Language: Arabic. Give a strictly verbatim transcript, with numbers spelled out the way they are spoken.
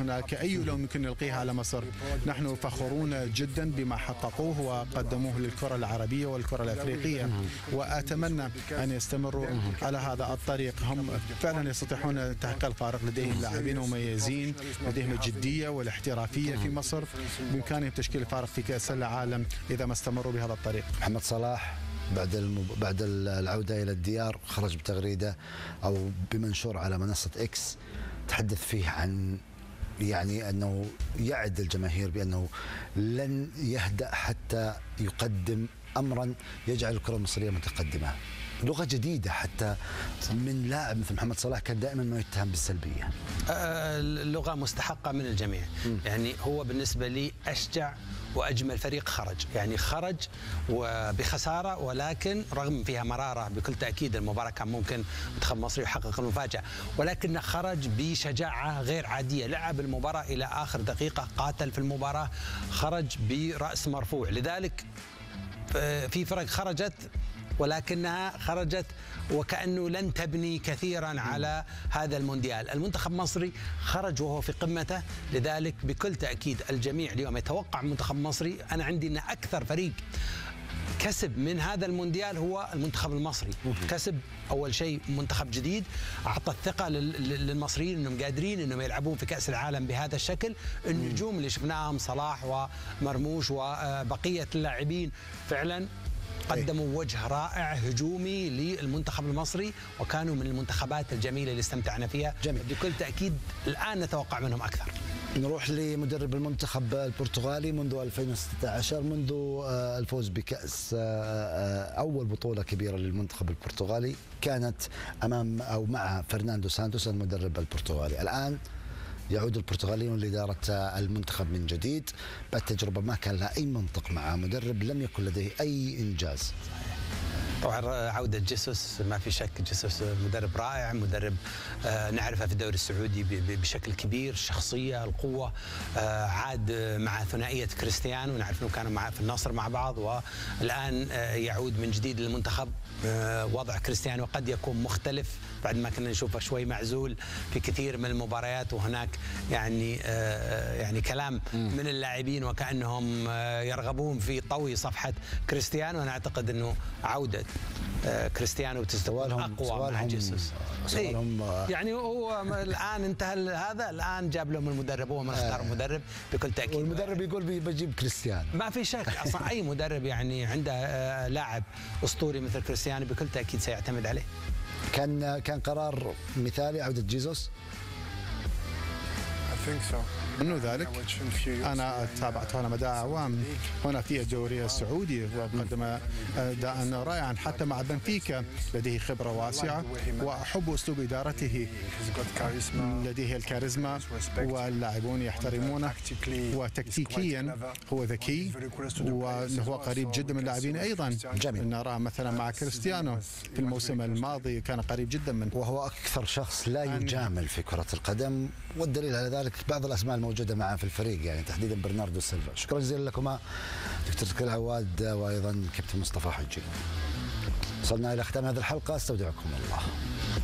هناك أي لوم يمكن نلقيها على مصر. نحن فخورون جدا بما حققوه وقدموه للكرة العربية والكرة الأفريقية، وأتمنى أن يستمروا على هذا الطريق. هم فعلا يستطيعون تحقيق الفارق، لديهم لاعبين مميزين، لديهم الجدية والاحترافية في مصر، بإمكانهم تشكيل الفارق في كأس العالم إذا ما استمروا بهذا الطريق. محمد صلاح بعد المب... بعد العودة إلى الديار خرج بتغريدة أو بمنشور على منصة إكس تحدث فيه عن يعني أنه يعد الجماهير بأنه لن يهدأ حتى يقدم أمرا يجعل الكرة المصرية متقدمة. لغة جديدة حتى من لاعب مثل محمد صلاح كان دائما ما يتهم بالسلبية. اللغة مستحقة من الجميع. م. يعني هو بالنسبة لي أشجع وأجمل فريق خرج، يعني خرج وبخسارة ولكن رغم فيها مرارة بكل تأكيد المباراة كان ممكن منتخب مصر يحقق المفاجأة، ولكنه خرج بشجاعة غير عادية، لعب المباراة إلى آخر دقيقة، قاتل في المباراة، خرج برأس مرفوع. لذلك في فرق خرجت ولكنها خرجت وكأنه لن تبني كثيرا على هذا المونديال. المنتخب المصري خرج وهو في قمته، لذلك بكل تأكيد الجميع اليوم يتوقع منتخب مصري. أنا عندي أن أكثر فريق كسب من هذا المونديال هو المنتخب المصري. كسب أول شيء منتخب جديد، أعطى الثقة للمصريين أنهم قادرين أنهم يلعبون في كأس العالم بهذا الشكل. النجوم اللي شفناهم صلاح ومرموش وبقية اللاعبين فعلا قدموا وجه رائع هجومي للمنتخب المصري، وكانوا من المنتخبات الجميلة اللي استمتعنا فيها. جميل. بكل تأكيد الآن نتوقع منهم أكثر. نروح لمدرب المنتخب البرتغالي منذ ألفين وستة عشر، منذ الفوز بكأس أول بطولة كبيرة للمنتخب البرتغالي كانت أمام أو مع فرناندو سانتوس المدرب البرتغالي. الآن يعود البرتغاليون لإدارة المنتخب من جديد بعد تجربة ما كان لها أي منطق مع مدرب لم يكن لديه أي إنجاز. طبعا عودة جيسوس ما في شك، جيسوس مدرب رائع، مدرب آه نعرفه في الدوري السعودي بشكل كبير، الشخصية، القوة. آه عاد مع ثنائية كريستيانو، نعرف أنه كانوا مع في النصر مع بعض، والآن آه يعود من جديد للمنتخب. آه وضع كريستيانو قد يكون مختلف بعد ما كنا نشوفه شوي معزول في كثير من المباريات، وهناك يعني آه يعني كلام من اللاعبين وكأنهم آه يرغبون في طوي صفحة كريستيانو. أنا أعتقد أنه عودة آه كريستيانو تستوى أقوى مع جيسوس. يعني هو الآن انتهى هذا، الآن جاب لهم المدرب، هو من اختار المدرب بكل تأكيد. والمدرب يقول بجيب كريستيانو، ما في شك. أصلا أي مدرب يعني عنده آه لاعب أسطوري مثل كريستيانو بكل تأكيد سيعتمد عليه. كان كان قرار مثالي عودة جيسوس؟ منذ ذلك أنا تابعته على مدى أعوام هنا في الدوري السعودي، وقدم أداء رائعا حتى مع بنفيكا. لديه خبرة واسعة وأحب أسلوب إدارته، لديه الكاريزما واللاعبون يحترمونه، وتكتيكيا هو ذكي وهو قريب جدا من اللاعبين. أيضا نرى مثلا مع كريستيانو في الموسم الماضي كان قريب جدا منه، وهو أكثر شخص لا يجامل في كرة القدم، والدليل على ذلك بعض الأسماء الموجودة معه في الفريق، يعني تحديدا برناردو سيلفا. شكرا جزيلا لكما دكتور تكل عواد وأيضا كابتن مصطفى حجي. وصلنا إلى ختام هذه الحلقة، استودعكم الله.